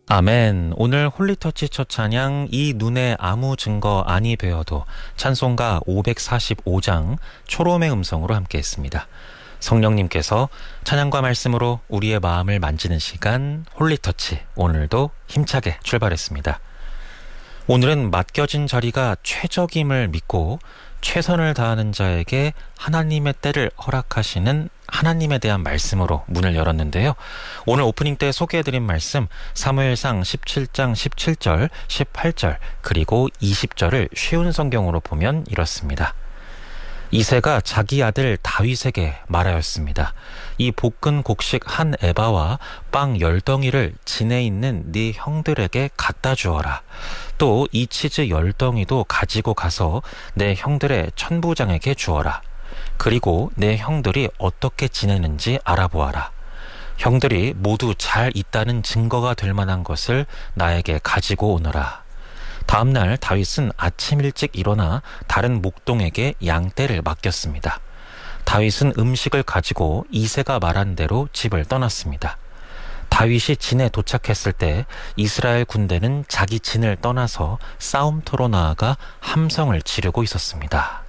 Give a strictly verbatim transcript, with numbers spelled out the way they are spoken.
아멘. 오늘 홀리터치 첫 찬양 이 눈에 아무 증거 아니 되어도 찬송가 오백사십오 장 초롬의 음성으로 함께했습니다. 성령님께서 찬양과 말씀으로 우리의 마음을 만지는 시간 홀리터치, 오늘도 힘차게 출발했습니다. 오늘은 맡겨진 자리가 최적임을 믿고 최선을 다하는 자에게 하나님의 때를 허락하시는 하나님에 대한 말씀으로 문을 열었는데요. 오늘 오프닝 때 소개해드린 말씀 사무엘상 십칠 장 십칠 절, 십팔 절 그리고 이십 절을 쉬운 성경으로 보면 이렇습니다. 이새가 자기 아들 다윗에게 말하였습니다. 이 볶은 곡식 한 에바와 빵 열 덩이를 진에 있는 네 형들에게 갖다 주어라. 또 이 치즈 열 덩이도 가지고 가서 내 형들의 천부장에게 주어라. 그리고 내 형들이 어떻게 지내는지 알아보아라. 형들이 모두 잘 있다는 증거가 될 만한 것을 나에게 가지고 오너라. 다음날 다윗은 아침 일찍 일어나 다른 목동에게 양떼를 맡겼습니다. 다윗은 음식을 가지고 이새가 말한 대로 집을 떠났습니다. 다윗이 진에 도착했을 때 이스라엘 군대는 자기 진을 떠나서 싸움터로 나아가 함성을 지르고 있었습니다.